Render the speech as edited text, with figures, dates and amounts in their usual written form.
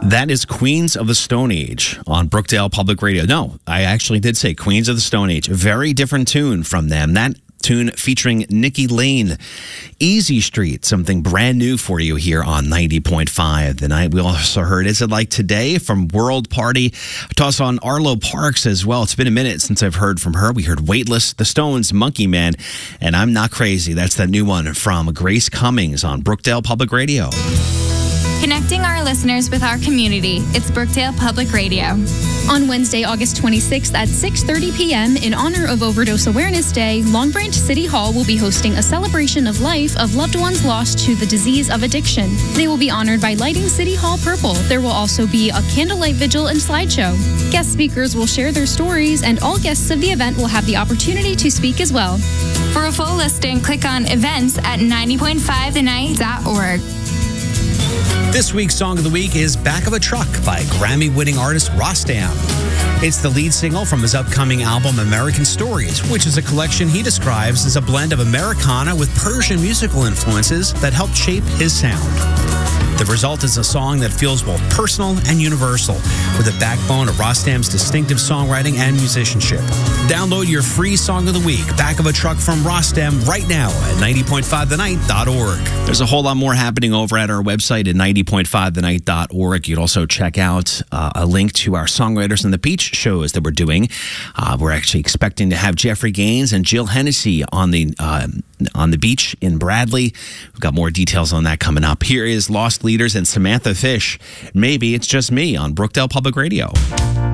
That is Queens of the Stone Age on Brookdale Public Radio. No, I actually did say Queens of the Stone Age. A very different tune from them. That tune featuring Nikki Lane. Easy Street, something brand new for you here on 90.5. The night we also heard Is It Like Today from World Party. I toss on Arlo Parks as well. It's been a minute since I've heard from her. We heard Weightless, The Stones, Monkey Man, and I'm Not Crazy. That's that new one from Grace Cummings on Brookdale Public Radio. Connecting our listeners with our community. It's Brookdale Public Radio. On Wednesday, August 26th at 6:30 p.m., in honor of Overdose Awareness Day, Long Branch City Hall will be hosting a celebration of life of loved ones lost to the disease of addiction. They will be honored by lighting City Hall purple. There will also be a candlelight vigil and slideshow. Guest speakers will share their stories, and all guests of the event will have the opportunity to speak as well. For a full listing, click on events at 90.5thenight.org. This week's Song of the Week is Back of a Truck by Grammy-winning artist Rostam. It's the lead single from his upcoming album American Stories, which is a collection he describes as a blend of Americana with Persian musical influences that helped shape his sound. The result is a song that feels both personal and universal, with a backbone of Rostam's distinctive songwriting and musicianship. Download your free Song of the Week, Back of a Truck from Rostam, right now at 90.5thenight.org. There's a whole lot more happening over at our website at 90.5thenight.org. You'd also check out a link to our Songwriters on the Beach shows that we're doing. We're actually expecting to have Jeffrey Gaines and Jill Hennessy on the beach in Bradley. We've got more details on that coming up. Here is Lost Leaders and Samantha Fish. Maybe It's Just Me on Brookdale Public Radio.